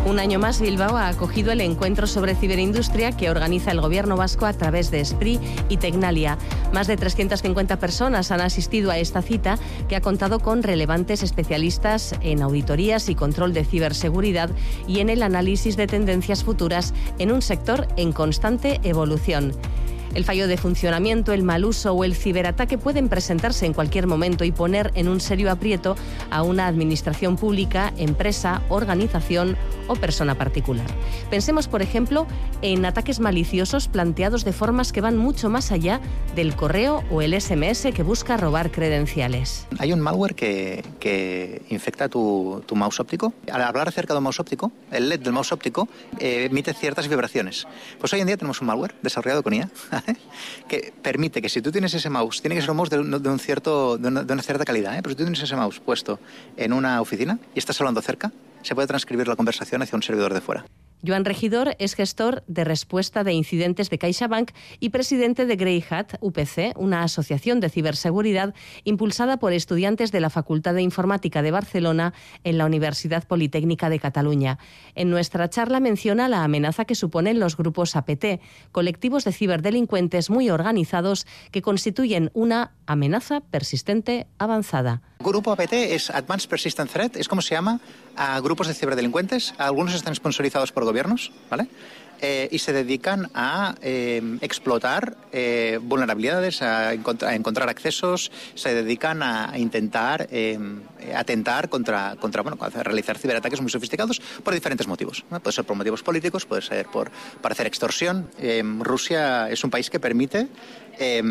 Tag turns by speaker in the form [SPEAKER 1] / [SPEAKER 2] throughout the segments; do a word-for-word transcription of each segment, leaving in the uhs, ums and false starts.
[SPEAKER 1] Un año más, Bilbao ha acogido el encuentro sobre ciberindustria que organiza el Gobierno vasco a través de Esprit y Tecnalia. Más de trescientas cincuenta personas han asistido a esta cita, que ha contado con relevantes especialistas en auditorías y control de ciberseguridad y en el análisis de tendencias futuras en un sector en constante evolución. El fallo de funcionamiento, el mal uso o el ciberataque pueden presentarse en cualquier momento y poner en un serio aprieto a una administración pública, empresa, organización o persona particular. Pensemos, por ejemplo, en ataques maliciosos planteados de formas que van mucho más allá del correo o el ese eme ese que busca robar credenciales.
[SPEAKER 2] Hay un malware que, que infecta tu, tu mouse óptico. Al hablar acerca de un mouse óptico, el L E D del mouse óptico eh, emite ciertas vibraciones. Pues hoy en día tenemos un malware desarrollado con I A que permite que si tú tienes ese mouse, tiene que ser un mouse de, de, un cierto, de, una, de una cierta calidad, ¿eh? Pero si tú tienes ese mouse puesto en una oficina y estás hablando cerca, se puede transcribir la conversación hacia un servidor de fuera.
[SPEAKER 1] Joan Regidor es gestor de respuesta de incidentes de CaixaBank y presidente de Grey Hat U P C, una asociación de ciberseguridad impulsada por estudiantes de la Facultad de Informática de Barcelona en la Universidad Politécnica de Cataluña. En nuestra charla menciona la amenaza que suponen los grupos A P T, colectivos de ciberdelincuentes muy organizados que constituyen una amenaza persistente avanzada.
[SPEAKER 2] Grupo A P T es Advanced Persistent Threat, es como se llama a grupos de ciberdelincuentes. Algunos están sponsorizados por gobiernos, ¿vale? Eh, y se dedican a eh, explotar eh, vulnerabilidades, a, encont- a encontrar accesos, se dedican a intentar eh, atentar contra, contra, bueno, a realizar ciberataques muy sofisticados por diferentes motivos, ¿no? Puede ser por motivos políticos, puede ser por para hacer extorsión. Eh, Rusia es un país que permite eh,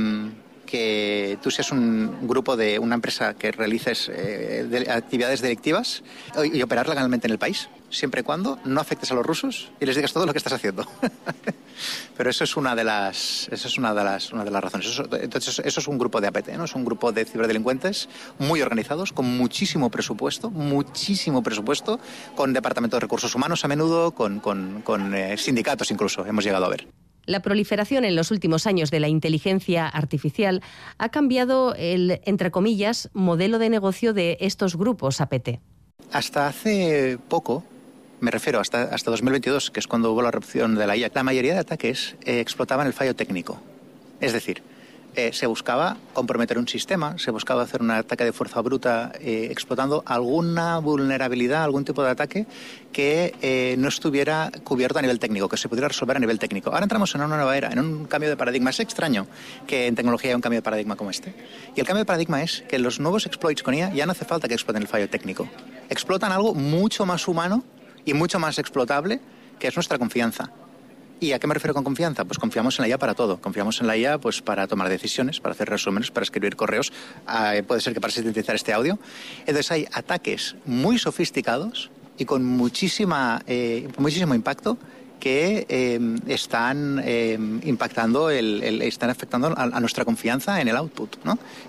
[SPEAKER 2] que tú seas un grupo de una empresa que realices eh, de, actividades delictivas y, y operar legalmente en el país, siempre y cuando no afectes a los rusos y les digas todo lo que estás haciendo. Pero eso es una de las, eso es una de las, una de las razones. Eso, entonces eso es un grupo de A P T, ¿no? Es un grupo de ciberdelincuentes muy organizados, con muchísimo presupuesto, muchísimo presupuesto, con departamentos de recursos humanos a menudo, con, con, con eh, sindicatos incluso, hemos llegado a ver.
[SPEAKER 1] La proliferación en los últimos años de la inteligencia artificial ha cambiado el, entre comillas, modelo de negocio de estos grupos A P T.
[SPEAKER 2] Hasta hace poco, me refiero hasta, hasta dos mil veintidós, que es cuando hubo la erupción de la I A, la mayoría de ataques eh, explotaban el fallo técnico. Es decir, eh, se buscaba comprometer un sistema, se buscaba hacer un ataque de fuerza bruta eh, explotando alguna vulnerabilidad, algún tipo de ataque que eh, no estuviera cubierto a nivel técnico, que se pudiera resolver a nivel técnico. Ahora entramos en una nueva era, en un cambio de paradigma. Es extraño que en tecnología haya un cambio de paradigma como este. Y el cambio de paradigma es que los nuevos exploits con I A ya no hace falta que exploten el fallo técnico. Explotan algo mucho más humano y mucho más explotable, que es nuestra confianza. ¿Y a qué me refiero con confianza? Pues confiamos en la I A para todo. Confiamos en la I A pues, para tomar decisiones, para hacer resúmenes, para escribir correos. Eh, puede ser que para sintetizar este audio. Entonces hay ataques muy sofisticados y con muchísima, eh, muchísimo impacto que eh, están eh, impactando, el, el, están afectando a, a nuestra confianza en el output, ¿no?